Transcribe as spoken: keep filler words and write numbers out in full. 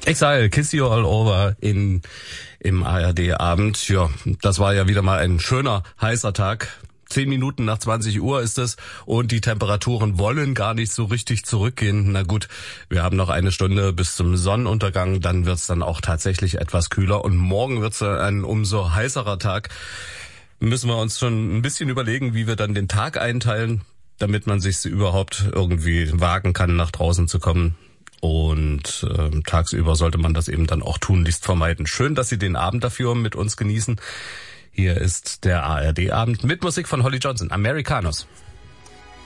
Exile, Kiss You All Over in im A R D-Abend. Ja, das war ja wieder mal ein schöner, heißer Tag. Zehn Minuten nach zwanzig Uhr ist es und die Temperaturen wollen gar nicht so richtig zurückgehen. Na gut, wir haben noch eine Stunde bis zum Sonnenuntergang, dann wird's dann auch tatsächlich etwas kühler und morgen wird's ein umso heißerer Tag. Müssen wir uns schon ein bisschen überlegen, wie wir dann den Tag einteilen, damit man sich überhaupt irgendwie wagen kann, nach draußen zu kommen. Und äh, tagsüber sollte man das eben dann auch tunlichst vermeiden. Schön, dass Sie den Abend dafür mit uns genießen. Hier ist der A R D-Abend mit Musik von Holly Johnson, Americanos.